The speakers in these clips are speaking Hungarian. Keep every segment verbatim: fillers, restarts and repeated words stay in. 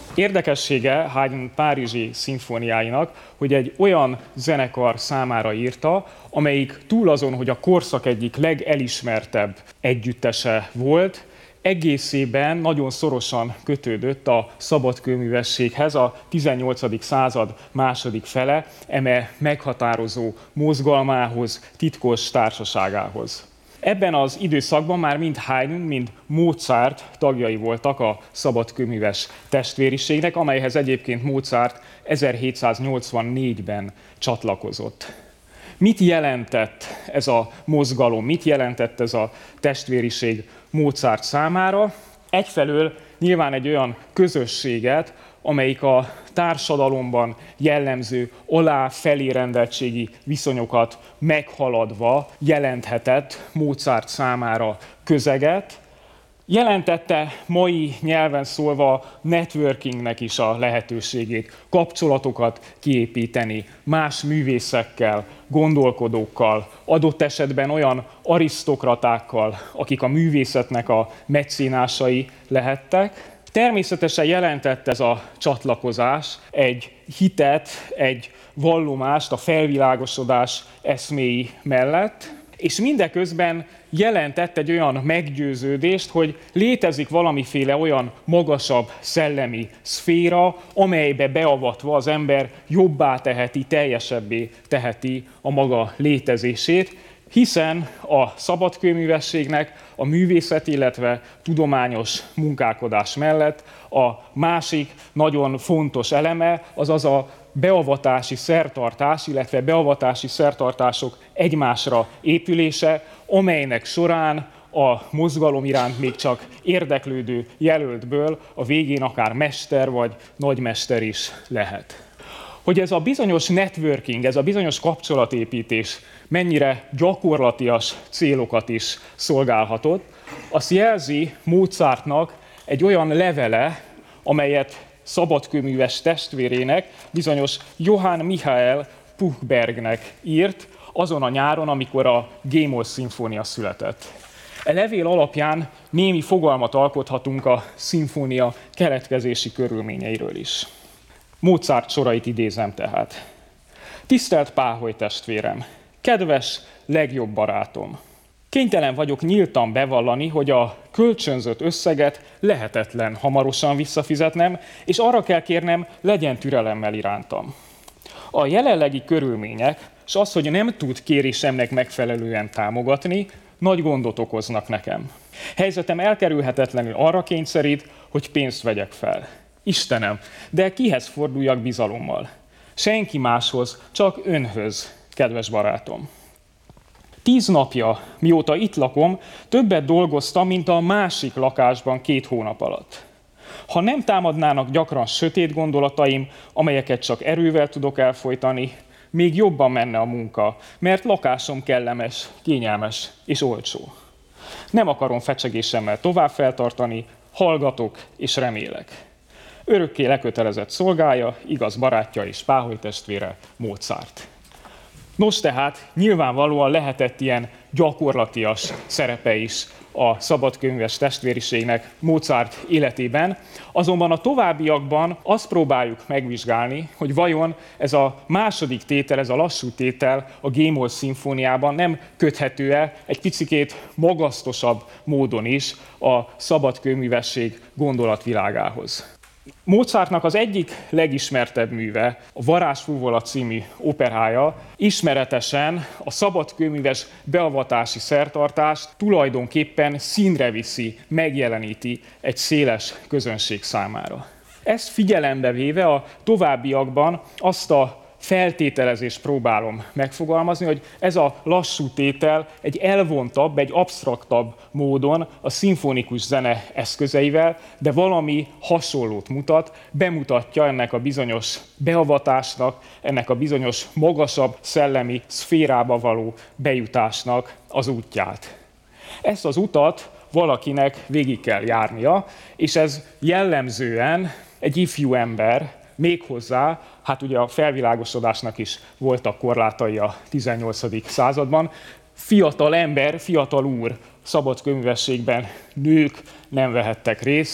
Érdekessége Haydn párizsi szimfóniáinak, hogy egy olyan zenekar számára írta, amelyik túl azon, hogy a korszak egyik legelismertebb együttese volt, egészében nagyon szorosan kötődött a szabadkőművességhez, a tizennyolcadik század második fele, eme meghatározó mozgalmához, titkos társaságához. Ebben az időszakban már mind Haydn, mind Mozart tagjai voltak a szabadkőműves testvériségnek, amelyhez egyébként Mozart ezerhétszáznyolcvannégyben csatlakozott. Mit jelentett ez a mozgalom, mit jelentett ez a testvériség Mozart számára? Egyfelől nyilván egy olyan közösséget, amelyik a társadalomban jellemző alá-felé rendeltségi viszonyokat meghaladva jelenthetett Mozart számára közeget, jelentette mai nyelven szólva networkingnek is a lehetőségét, kapcsolatokat kiépíteni más művészekkel, gondolkodókkal, adott esetben olyan arisztokratákkal, akik a művészetnek a mecénásai lehettek. Természetesen jelentett ez a csatlakozás egy hitet, egy vallomást a felvilágosodás eszméi mellett, és mindeközben jelentett egy olyan meggyőződést, hogy létezik valamiféle olyan magasabb szellemi szféra, amelybe beavatva az ember jobbá teheti, teljesebbé teheti a maga létezését, hiszen a szabadkőművességnek a művészet, illetve tudományos munkálkodás mellett a másik nagyon fontos eleme, azaz a beavatási szertartás, illetve beavatási szertartások egymásra épülése, amelynek során a mozgalom iránt még csak érdeklődő jelöltből a végén akár mester vagy nagymester is lehet. Hogy ez a bizonyos networking, ez a bizonyos kapcsolatépítés mennyire gyakorlatias célokat is szolgálhatott, azt jelzi Mozartnak egy olyan levele, amelyet szabadkőműves testvérének, bizonyos Johann Michael Puchbergnek írt azon a nyáron, amikor a G-moll szimfónia született. E levél alapján némi fogalmat alkothatunk a szimfónia keletkezési körülményeiről is. Mozart sorait idézem tehát. Tisztelt Páholy testvérem, kedves, legjobb barátom! Kénytelen vagyok nyíltan bevallani, hogy a kölcsönzött összeget lehetetlen hamarosan visszafizetnem, és arra kell kérnem, legyen türelemmel irántam. A jelenlegi körülmények, és az, hogy nem tud kérésemnek megfelelően támogatni, nagy gondot okoznak nekem. Helyzetem elkerülhetetlenül arra kényszerít, hogy pénzt vegyek fel. Istenem, de kihez forduljak bizalommal? Senki máshoz, csak önhöz, kedves barátom. Tíz napja, mióta itt lakom, többet dolgoztam, mint a másik lakásban két hónap alatt. Ha nem támadnának gyakran sötét gondolataim, amelyeket csak erővel tudok elfojtani, még jobban menne a munka, mert lakásom kellemes, kényelmes és olcsó. Nem akarom fecsegésemmel tovább feltartani, hallgatok és remélek. Örökké lekötelezett szolgája, igaz barátja és Páholy testvére, Mozart. Nos tehát, nyilvánvalóan lehetett ilyen gyakorlatias szerepe is a szabadkőműves testvériségnek Mozart életében, azonban a továbbiakban azt próbáljuk megvizsgálni, hogy vajon ez a második tétel, ez a lassú tétel a G-moll szimfóniában nem köthető-e egy picikét magasztosabb módon is a szabadkőművesség gondolatvilágához. Mozartnak az egyik legismertebb műve, a Varázsfúvola című operája ismeretesen a szabadkőműves beavatási szertartást tulajdonképpen színre viszi, megjeleníti egy széles közönség számára. Ezt figyelembe véve a továbbiakban azt a feltételezést próbálom megfogalmazni, hogy ez a lassú tétel egy elvontabb, egy absztraktabb módon a szimfonikus zene eszközeivel, de valami hasonlót mutat, bemutatja ennek a bizonyos beavatásnak, ennek a bizonyos magasabb szellemi szférába való bejutásnak az útját. Ezt az utat valakinek végig kell járnia, és ez jellemzően egy ifjú ember, méghozzá, hát ugye a felvilágosodásnak is voltak korlátai a tizennyolcadik században, fiatal ember, fiatal úr szabadkőművességben nők nem vehettek részt,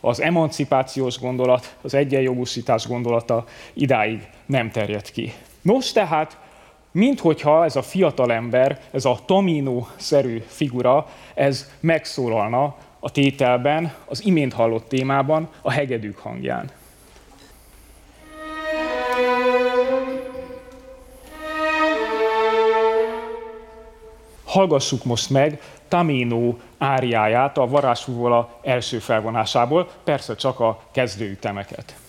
az emancipációs gondolat, az egyenjogúsítás gondolata idáig nem terjed ki. Nos, tehát, minthogyha ez a fiatalember, ez a Tamino-szerű figura, ez megszólalna a tételben, az imént hallott témában, a hegedűk hangján. Hallgassuk most meg Tamino áriáját a varázsfúvola első felvonásából, persze csak a kezdőütemeket.